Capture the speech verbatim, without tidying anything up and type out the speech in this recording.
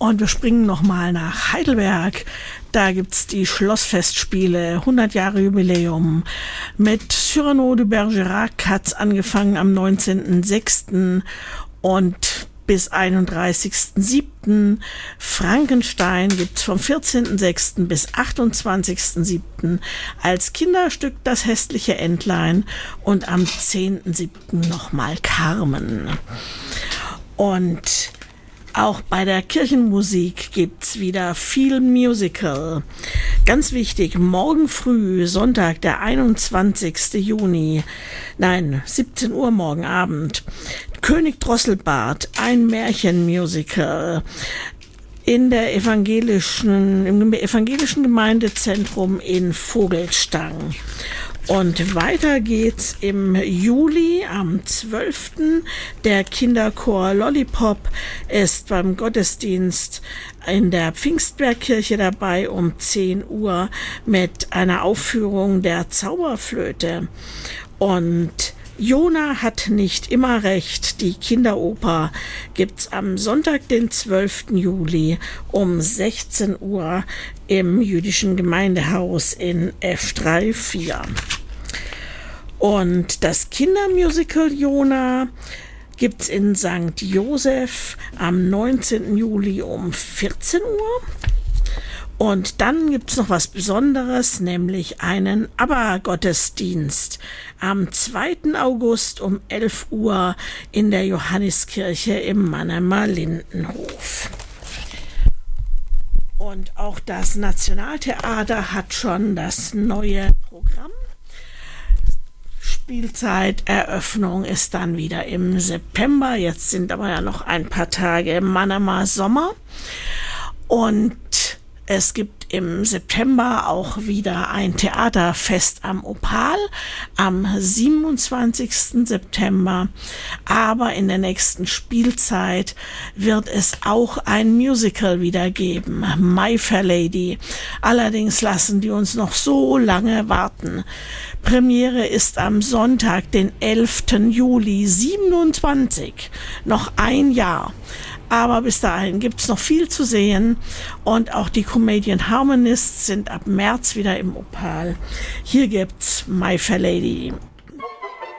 Und wir springen nochmal nach Heidelberg. Da gibt's die Schlossfestspiele, hundert Jahre Jubiläum. Mit Cyrano de Bergerac hat's angefangen am neunzehnten sechsten und bis einunddreißigsten siebten Frankenstein gibt's vom vierzehnten sechsten bis achtundzwanzigsten siebten als Kinderstück Das hässliche Entlein und am zehnten siebten nochmal Carmen. Und auch bei der Kirchenmusik gibt's wieder viel Musical. Ganz wichtig, morgen früh, Sonntag, der einundzwanzigsten Juni, nein, siebzehn Uhr morgen Abend, König Drosselbart, ein Märchenmusical in der evangelischen, im evangelischen Gemeindezentrum in Vogelstang. Und weiter geht's im Juli am zwölften Der Kinderchor Lollipop ist beim Gottesdienst in der Pfingstbergkirche dabei um zehn Uhr mit einer Aufführung der Zauberflöte. Und Jona hat nicht immer recht. Die Kinderoper gibt's am Sonntag, den zwölften Juli um sechzehn Uhr im jüdischen Gemeindehaus in F vierunddreißig. Und das Kindermusical Jona gibt's in Sankt Joseph am neunzehnten Juli um vierzehn Uhr. Und dann gibt's noch was Besonderes, nämlich einen ABBA-Gottesdienst am zweiten August um elf Uhr in der Johanniskirche im Mannheimer Lindenhof. Und auch das Nationaltheater hat schon das neue Programm. Spielzeiteröffnung ist dann wieder im September. Jetzt sind aber ja noch ein paar Tage im Mannheimer Sommer. Und es gibt im September auch wieder ein Theaterfest am Opal am siebenundzwanzigsten September. Aber in der nächsten Spielzeit wird es auch ein Musical wieder geben, My Fair Lady. Allerdings lassen die uns noch so lange warten. Premiere ist am Sonntag, den elften Juli siebenundzwanzig. Noch ein Jahr. Aber bis dahin gibt's noch viel zu sehen und auch die Comedian Harmonists sind ab März wieder im Opal. Hier gibt's My Fair Lady.